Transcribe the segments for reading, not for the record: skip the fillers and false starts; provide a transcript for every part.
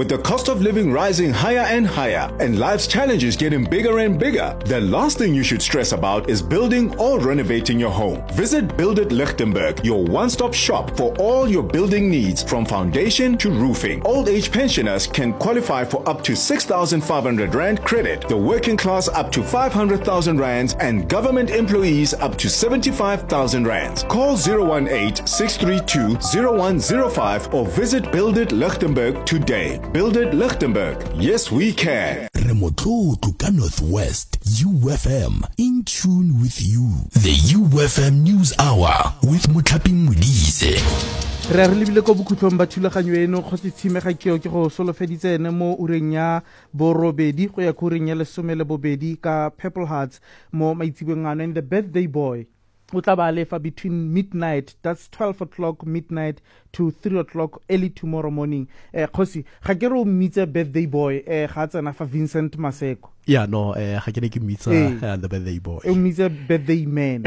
With the cost of living rising higher and higher and life's challenges getting bigger and bigger, the last thing you should stress about is building or renovating your home. Visit Build It Lichtenberg, your one-stop shop for all your building needs from foundation to roofing. Old age pensioners can qualify for up to 6,500 Rand credit, the working class up to 500,000 Rands, and government employees up to 75,000 Rands. Call 018-632-0105 or visit Build It Lichtenberg today. Build It Lichtenberg. Yes, we can. Remotlo to Northwest, UFM, in tune with you. The UFM News Hour with Muthapi Modise. Re lebile go bokhutlong ba thulaganyo eno go tshimega keo ke go solofeditse ene mo ureng ya borobedi go ya go ureng ya lesomele bobedi ka Purple Hearts mo maitsibeng ano, and the birthday boy o tla ba lefa between midnight, that's 12 o'clock midnight to 3 o'clock early tomorrow morning. Khosi ga ke re o mmitse birthday boy ga tsena fa Vincent Maseko. Yeah, no, ga ke ne ke mmitsa the birthday boy. O mmitse birthday man.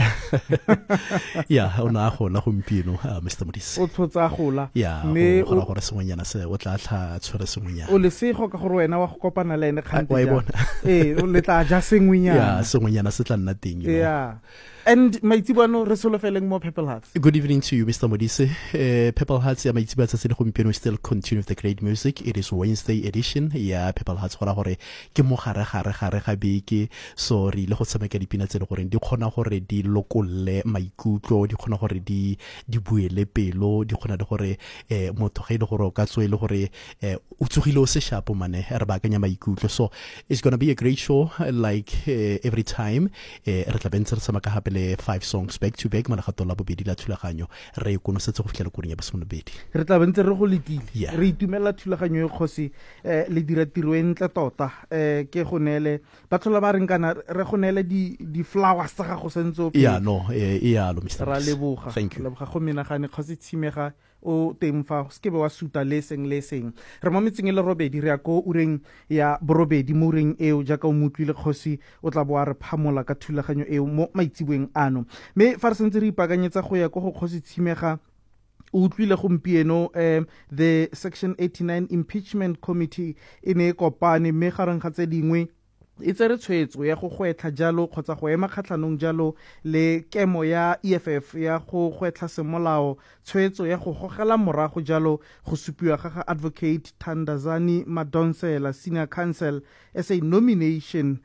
Yeah, ona gola gompieno Mr. Modise. O tlotsa gola. Yeah, me o gore sengwenyana se o tla tla tshwere sengwenyana. O le sego ka gore wena wa go kopana le ene kgante. Wa bona. O le tla ja sengwenyana. Yeah, sengwenyana se tla nna teng. Yeah. And maitsibano re solofeleng mo Purple Hearts. Good evening to you, Mr. Modise. Purple Hearts ya maitsibano tsa sele gompieno still continue with the great music. It is Wednesday edition. Yeah, Purple Hearts gora gore ke mo gare ga beke, so re ile go tshameka dipina tse le gore di khona gore di lokolle maikutlo, di khona gore di buele pelo, di khona le gore motho ga ile gore ka tswe le gore o tsogile o se shapo mane re ba kanya maikutlo. So it's going to be a great show like every time. Re tla bentse re tshameka hape le 5 songs back to back, mana gato la bobedi la thulaganyo re ikonosetse go fitlhela kureng ya basomobedi. Re tla bentse re go letile re itumela thulaganyo e khosi le dira tiro entle tota ke go nele bathola ba reng kana re go nele di flowers tsa ga go sentse. Yeah, no, ya lo Mr. Ra leboga. Thank you. Leboga go menagane khosi tshimega o temfa se ke be wa suta leseng re mo metseng le robedi re ya go ureng ya borobedi mo ureng eo jaka o mutlile khosi o tla bo a re phamola ka thulaganyo eo mo maitsibweng ano. Me fa re sentse re ipakanyetsa go ya go khosi tshimega o utlwile gompieno the section 89 impeachment committee ine kopane me gareng ga tse dingwe e tsere tshwetso ya go gwetla jalo kgotsa go ema kgatlhanong jalo le kemo ya EFF ya go gwetla semolao, tshwetso ya go gogela morago jalo go supiwa ga advocate Thandazani Madonsela senior counsel as a nomination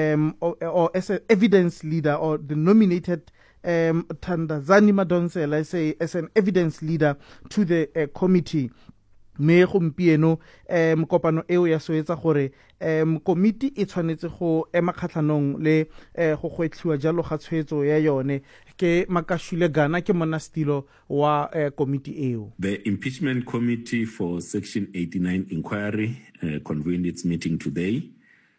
or as an evidence leader, or the nominated Thandazani Madonsela as an evidence leader to the committee. Me gompieno kopano eo ya soetsa gore committee e tshwanetse go ema kgatlhanong le go gwetliwa jalo ga tshwetso ya yone ke makashule gana ke mona stilo wa committee eo. The impeachment committee for section 89 inquiry convened its meeting today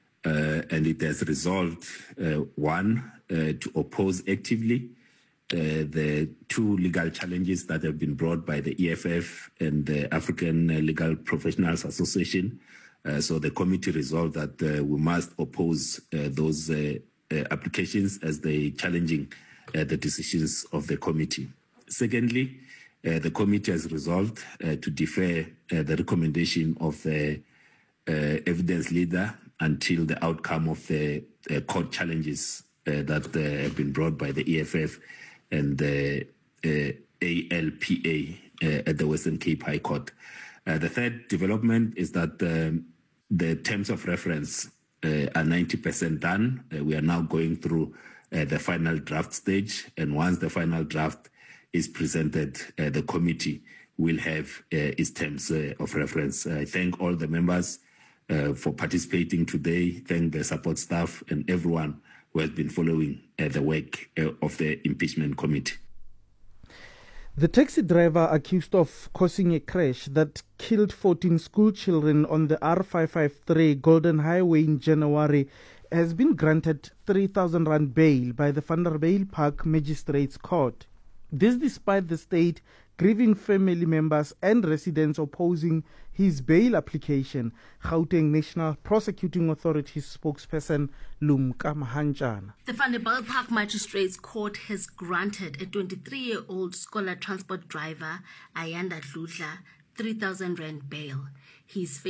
and it has resolved one to oppose actively the 2 legal challenges that have been brought by the EFF and the African Legal Professionals Association. So the committee resolved that we must oppose those applications as they challenging the decisions of the committee. Secondly, the committee has resolved to defer the recommendation of the evidence leader until the outcome of the court challenges that have been brought by the EFF and the ALPA at the Western Cape High Court. The third development is that the terms of reference are 90% done. We are now going through the final draft stage, and once the final draft is presented, the committee will have its terms of reference. I thank all the members for participating today. Thank the support staff and everyone who has been following the work of the impeachment committee. The taxi driver accused of causing a crash that killed 14 school children on the R553 Golden Highway in January has been granted 3,000 Rand bail by the Vanderbijlpark Magistrates Court. This despite the state grieving family members and residents opposing his bail application. Gauteng National Prosecuting Authority's spokesperson Lumka Mahanjana. The Vanderbijlpark Magistrates Court has granted a 23-year-old scholar transport driver, Ayanda Dludla, 3,000 Rand bail. He's